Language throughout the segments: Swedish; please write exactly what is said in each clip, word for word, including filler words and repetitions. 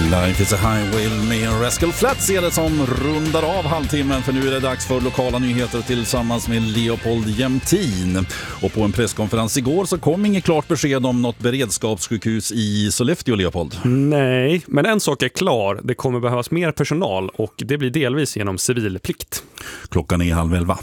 Life is a highway med Rascal Flatts är det som rundar av halvtimmen, för nu är det dags för lokala nyheter tillsammans med Leopold Jämtin. Och på en presskonferens igår så kom inget klart besked om något beredskapssjukhus i Sollefteå, Leopold. Nej, men en sak är klar. Det kommer behövas mer personal och det blir delvis genom civilplikt. Klockan är halv elva.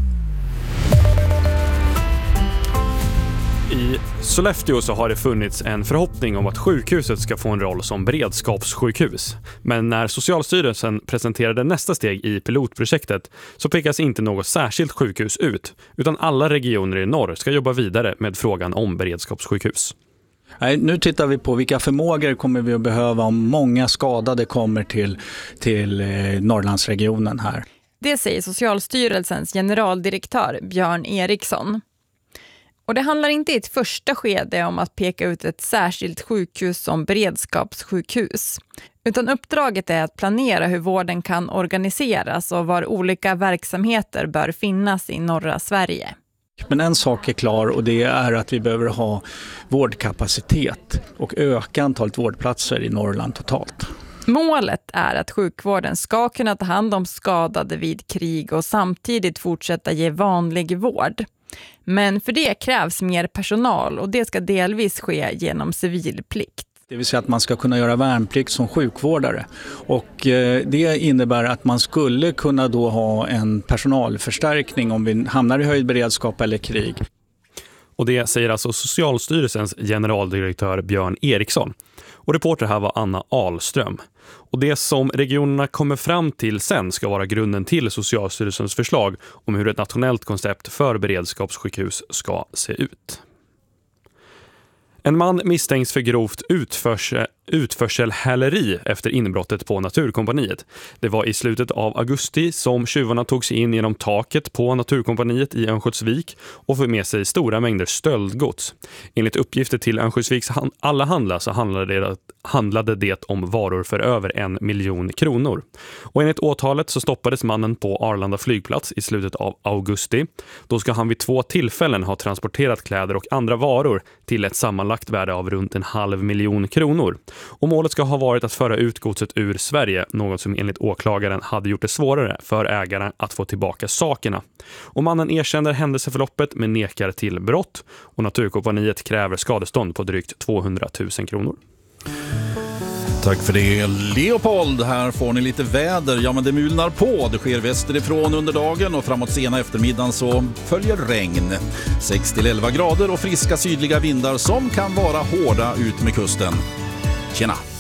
I Sollefteå så har det funnits en förhoppning om att sjukhuset ska få en roll som beredskapssjukhus. Men när Socialstyrelsen presenterade nästa steg i pilotprojektet så pekas inte något särskilt sjukhus ut, utan alla regioner i norr ska jobba vidare med frågan om beredskapssjukhus. Nej, nu tittar vi på vilka förmågor kommer vi att behöva om många skadade kommer till, till eh, Norrlandsregionen här. Det säger Socialstyrelsens generaldirektör Björn Eriksson. Och det handlar inte i ett första skede om att peka ut ett särskilt sjukhus som beredskapssjukhus. Utan uppdraget är att planera hur vården kan organiseras och var olika verksamheter bör finnas i norra Sverige. Men en sak är klar, och det är att vi behöver ha vårdkapacitet och öka antalet vårdplatser i Norrland totalt. Målet är att sjukvården ska kunna ta hand om skadade vid krig och samtidigt fortsätta ge vanlig vård. Men för det krävs mer personal och det ska delvis ske genom civilplikt. Det vill säga att man ska kunna göra värnplikt som sjukvårdare. Och det innebär att man skulle kunna då ha en personalförstärkning om vi hamnar i höjd beredskap eller krig. Och det säger alltså Socialstyrelsens generaldirektör Björn Eriksson. Och reporter här var Anna Ahlström. Och det som regionerna kommer fram till sen ska vara grunden till Socialstyrelsens förslag om hur ett nationellt koncept för beredskapssjukhus ska se ut. En man misstänks för grovt utförsel, utförselhäleri efter inbrottet på Naturkompaniet. Det var i slutet av augusti som tjuvarna tog sig in genom taket på Naturkompaniet i Örnsköldsvik och får med sig stora mängder stöldgods. Enligt uppgifter till Örnsköldsviks alla handlar så handlade det, handlade det om varor för över en miljon kronor. Och enligt åtalet så stoppades mannen på Arlanda flygplats i slutet av augusti. Då ska han vid två tillfällen ha transporterat kläder och andra varor till ett sammanlagt värde av runt en halv miljon kronor. Och målet ska ha varit att föra ut godset ur Sverige, något som enligt åklagaren hade gjort det svårare för ägaren att få tillbaka sakerna. Och mannen erkänner händelseförloppet men nekar till brott, och Naturkompaniet kräver skadestånd på drygt tvåhundratusen kronor. Tack för det, Leopold. Här får ni lite väder. Ja, men det mulnar på. Det sker västerifrån under dagen och framåt sena eftermiddagen så följer regn. sex till elva grader och friska sydliga vindar som kan vara hårda ut med kusten. Tjena!